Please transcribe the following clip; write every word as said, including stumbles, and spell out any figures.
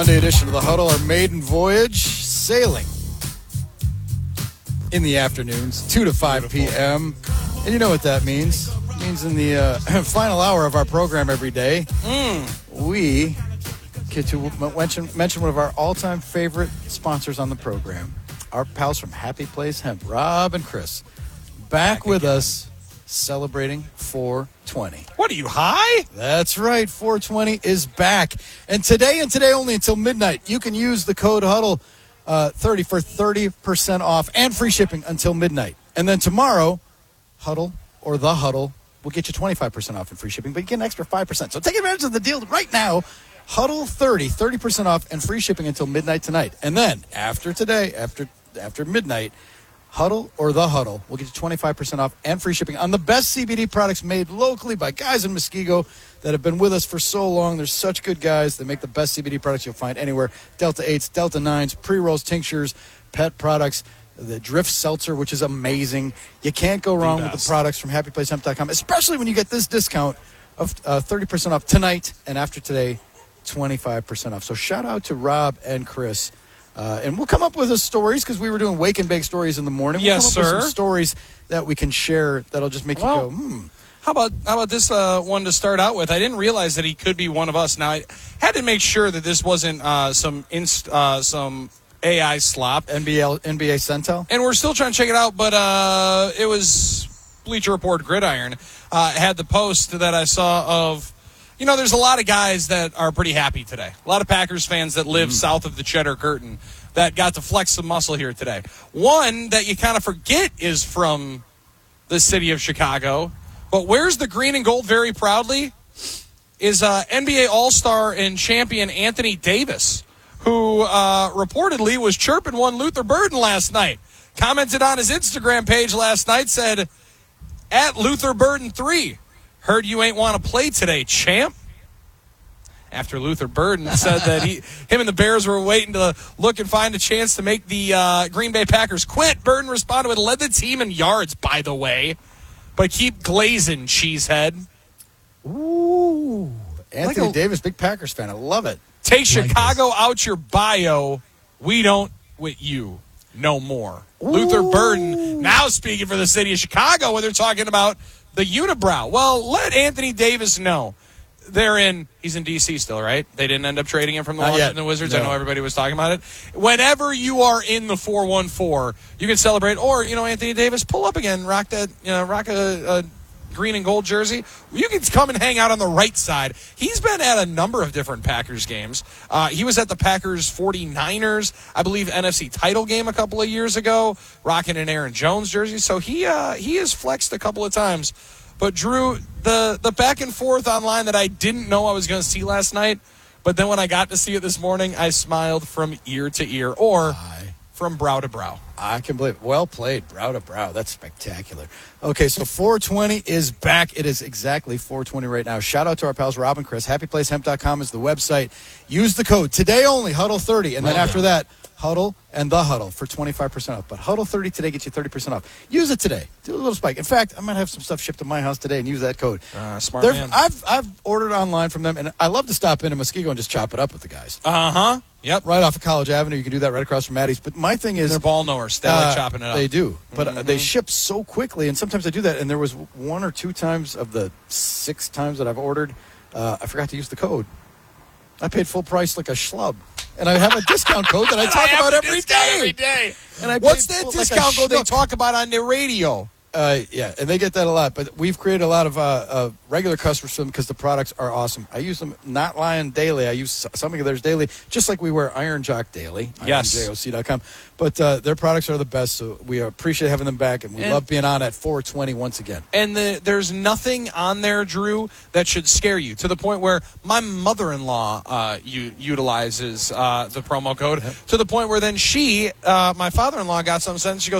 Monday edition of The Huddle, our maiden voyage, sailing in the afternoons, two to five p.m. And you know what that means. It means in the uh, final hour of our program every day, mm. we get to mention, mention one of our all-time favorite sponsors on the program, our pals from Happy Place Hemp, Rob and Chris, back, back with again. us celebrating four twenty. What are you, high? That's right, four twenty is back. And today and today only until midnight, you can use the code HUDDLE uh, thirty for thirty percent off and free shipping until midnight. And then tomorrow, Huddle or The Huddle will get you twenty-five percent off and free shipping, but you get an extra five percent. So take advantage of the deal right now. Huddle thirty, thirty percent off and free shipping until midnight tonight. And then after today, after after midnight, Huddle or The Huddle will get you twenty-five percent off and free shipping on the best C B D products made locally by guys in Muskego that have been with us for so long. They're such good guys. They make the best C B D products you'll find anywhere. Delta eights, Delta nines, pre-rolls, tinctures, pet products, the Drift Seltzer, which is amazing. You can't go wrong the with the products from happy place hemp dot com, especially when you get this discount of uh, thirty percent off tonight and after today, twenty-five percent off. So shout out to Rob and Chris. Uh, and we'll come up with the stories because we were doing wake and bake stories in the morning. We'll yes, come up sir. With some stories that we can share that'll just make well, you go, hmm. How about how about this uh, one to start out with? I didn't realize that he could be one of us. Now, I had to make sure that this wasn't uh, some inst, uh, some A I slop. N B A, N B A Centel? And we're still trying to check it out, but uh, it was Bleacher Report Gridiron uh, had the post that I saw of, you know, there's a lot of guys that are pretty happy today. A lot of Packers fans that live mm. south of the Cheddar Curtain that got to flex some muscle here today. One that you kind of forget is from the city of Chicago, but wears the green and gold very proudly is uh, N B A All-Star and champion Anthony Davis, who uh, reportedly was chirping one Luther Burden last night. Commented on his Instagram page last night, said, at Luther Burden three, heard you ain't want to play today, champ. After Luther Burden said that he, him and the Bears were waiting to look and find a chance to make the uh, Green Bay Packers quit, Burden responded with, led the team in yards, by the way, but keep glazing, cheesehead. Ooh. Anthony like a, Davis, big Packers fan. I love it. Take like Chicago this. out your bio. We don't with you no more. Ooh. Luther Burden now speaking for the city of Chicago when they're talking about the unibrow. Well, let Anthony Davis know. They're in, he's in D C still, right? They didn't end up trading him from the Not Washington yet. Wizards. No. I know everybody was talking about it. Whenever you are in the four one four, you can celebrate. Or, you know, Anthony Davis, pull up again, rock that, you know, rock a, a green and gold jersey. You can come and hang out on the right side. He's been at a number of different Packers games. Uh, he was at the Packers forty-niners, I believe, N F C title game a couple of years ago, rocking an Aaron Jones jersey. So he uh, he has flexed a couple of times. But, Drew, the, the back and forth online that I didn't know I was going to see last night, but then when I got to see it this morning, I smiled from ear to ear or I, from brow to brow. I can believe it. Well played, brow to brow. That's spectacular. Okay, so four twenty is back. It is exactly four twenty right now. Shout out to our pals Rob and Chris. happy place hemp dot com is the website. Use the code today only, Huddle thirty, and then well after done. that, Huddle and The Huddle for twenty-five percent off. But Huddle thirty today gets you thirty percent off. Use it today. Do a little spike. In fact, I might have some stuff shipped to my house today and use that code. Uh, smart They're, man. I've, I've ordered online from them, and I love to stop in in Muskego and just chop it up with the guys. Uh-huh. Yep. Right off of College Avenue. You can do that right across from Maddie's. But my thing is... They're ball knowers. They uh, like chopping it up. They do. But mm-hmm. uh, they ship so quickly, and sometimes I do that, and there was one or two times of the six times that I've ordered, uh, I forgot to use the code. I paid full price like a schlub. And I have a discount code that I talk I about every day. every day. And I What's paid that full, discount like code they schnook. talk about on their radio? Uh, yeah, and they get that a lot. But we've created a lot of uh, uh, regular customers for them because the products are awesome. I use them not lying daily. I use something of theirs daily, just like we wear Iron Jock daily. Yes. iron joc dot com. But uh, their products are the best, so we appreciate having them back, and we and, love being on at four twenty once again. And the, there's nothing on there, Drew, that should scare you, to the point where my mother-in-law uh, u- utilizes uh, the promo code, yep. to the point where then she, uh, my father-in-law, got some sense. She goes,